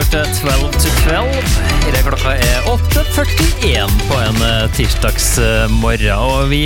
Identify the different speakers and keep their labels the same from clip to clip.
Speaker 1: hørte 12 to 12. I det klokka 8:41 på en tirsdagsmorgen. Og vi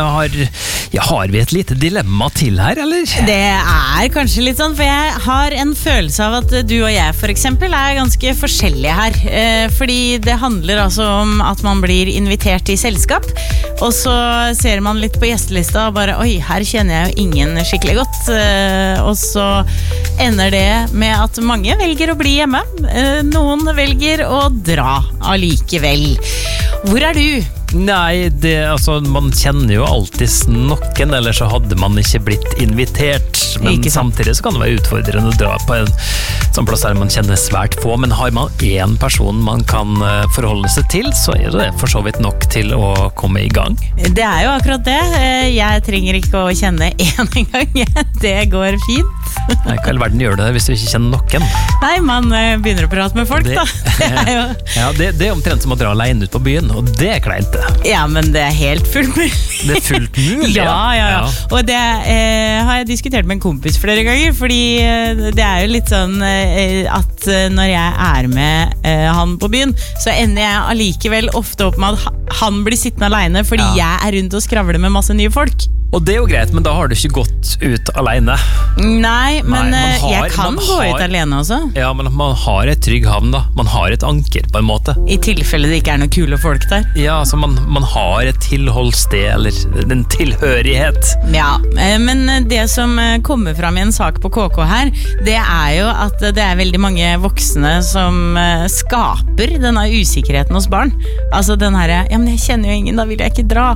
Speaker 1: har vi et lite dilemma til her, eller?
Speaker 2: Det kanskje litt sånn, for jeg har en følelse av at du og jeg for eksempel ganske forskjellige her. Fordi det handler altså om at man blir invitert i selskap, og så ser man litt på gjestelista og bare, oi, her kjenner jeg jo ingen skikkelig godt. Og så ender det med at mange velger å bli hjemme. Noen velger å dra allikevel. Hvor du?
Speaker 1: Nei, man kjenner jo alltid noen, eller så hadde man ikke blitt invitert. Men samtidig så kan det være utfordrende å dra på en sånn plass der man kjenner svært få. Men har man en person man kan forholde seg til, så det for så vidt nok til å komme i gang.
Speaker 2: Det jo akkurat det. Jeg trenger ikke å kjenne en gang. Det går fint.
Speaker 1: Nei, hva i verden gjør det hvis du ikke kjenner noen?
Speaker 2: Nei, man begynner å prate med folk, da.
Speaker 1: Ja, det omtrent som å dra alene ut på byen, og det kleint det.
Speaker 2: Ja, men det helt fullt mulig.
Speaker 1: Det fullt mulig?
Speaker 2: Ja. Og det har jeg diskutert med en kompis flere ganger, fordi det jo litt sånn at når jeg med han på byen, så ender jeg allikevel ofte opp med at han blir sittende alene, fordi jeg rundt og skravler med masse nye folk.
Speaker 1: Og det jo greit, men da har du ikke gått ut alene.
Speaker 2: Nei, men jeg kan gå ut alene også.
Speaker 1: Ja, men man har et trygg havn da. Man har et anker på en måte.
Speaker 2: I tilfelle det ikke noen kule folk der.
Speaker 1: Ja, så man har et tilholdssted, eller en tilhørighet.
Speaker 2: Ja, men det som kommer fram i en sak på KK her, det jo at det veldig mange voksne som skaper denne usikkerheten hos barn. Altså den her, ja, men jeg kjenner jo ingen, da vil jeg ikke dra.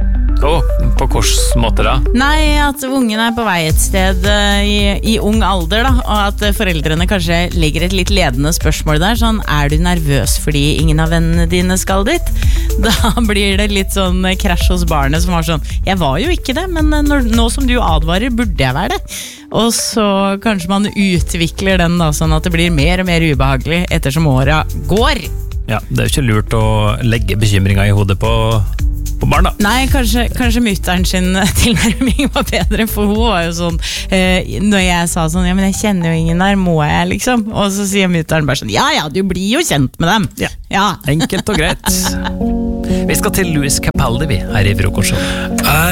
Speaker 1: På hvilken måte da?
Speaker 2: Nei, at ungen på vei et sted i ung alder da, og at foreldrene kanskje legger et litt ledende spørsmål der, sånn, du nervøs fordi ingen av vennene dine skal dit? Da blir det litt sånn krasj hos barnet som var sånn, jeg var jo ikke det, men nå som du advarer, burde jeg være det? Og så kanskje man utvikler den da, sånn at det blir mer og mer ubehagelig ettersom året går.
Speaker 1: Ja, det jo ikke lurt å legge bekymringer i hodet på barn da.
Speaker 2: Nei, kanskje mutteren sin tilnærming var bedre, for hun var jo sånn, når jeg sa sånn, ja, men jeg kjenner jo ingen der, må jeg liksom? Og så sier mutteren bare sånn, ja, du blir jo kjent med dem. Ja.
Speaker 1: Enkelt og greit. Vi skal til Louis Capaldi, her i Frokost.